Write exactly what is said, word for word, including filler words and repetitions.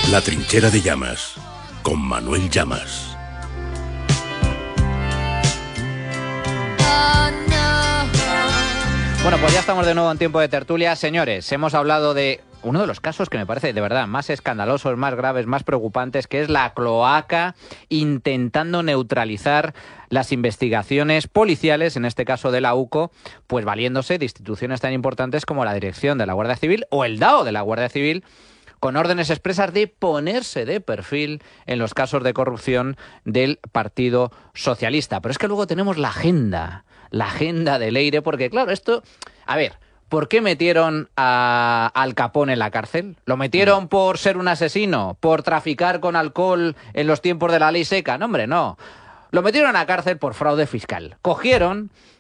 La trinchera de Llamas, con Manuel Llamas. Bueno, pues ya estamos de nuevo en tiempo de tertulia. Señores, hemos hablado de uno de los casos que me parece de verdad más escandalosos, más graves, más preocupantes, que es la cloaca intentando neutralizar las investigaciones policiales, en este caso de la UCO, pues valiéndose de instituciones tan importantes como la Dirección de la Guardia Civil o el D A O de la Guardia Civil, con órdenes expresas de ponerse de perfil en los casos de corrupción del Partido Socialista. Pero es que luego tenemos la agenda, la agenda de Leire, porque claro, esto... A ver, ¿por qué metieron a Al Capone en la cárcel? ¿Lo metieron por ser un asesino? ¿Por traficar con alcohol en los tiempos de la ley seca? No, hombre, no. Lo metieron a la cárcel por fraude fiscal. Cogieron